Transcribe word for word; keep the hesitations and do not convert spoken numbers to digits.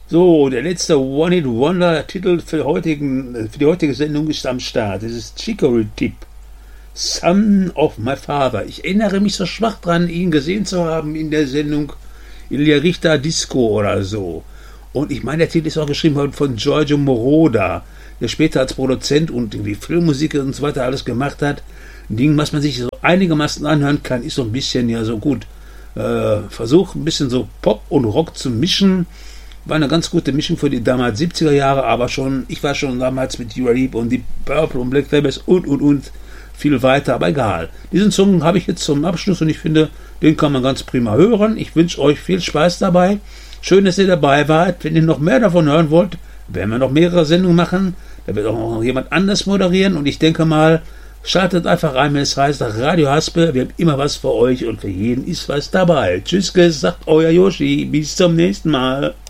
So, der letzte One-Hit-Wonder-Titel für, heutigen, für die heutige Sendung ist am Start. Das ist Chicory Tip. Son of my Father. Ich erinnere mich so schwach dran, ihn gesehen zu haben in der Sendung Ilja Richter Disco oder so. Und ich meine, der Titel ist auch geschrieben worden von Giorgio Moroder, der später als Produzent und irgendwie Filmmusik und so weiter alles gemacht hat. Ein Ding, was man sich so einigermaßen anhören kann, ist so ein bisschen, ja so gut, äh, Versuch ein bisschen so Pop und Rock zu mischen. War eine ganz gute Mischung für die damals siebziger Jahre, aber schon, ich war schon damals mit Dua Lipa und die Purple und Black Sabbath und und und viel weiter, aber egal. Diesen Song habe ich jetzt zum Abschluss und ich finde, den kann man ganz prima hören. Ich wünsche euch viel Spaß dabei. Schön, dass ihr dabei wart. Wenn ihr noch mehr davon hören wollt, werden wir noch mehrere Sendungen machen. Da wird auch noch jemand anders moderieren und ich denke mal, schaltet einfach rein, wenn es heißt Radio Haspel. Wir haben immer was für euch und für jeden ist was dabei. Tschüss, sagt euer Yoshi. Bis zum nächsten Mal.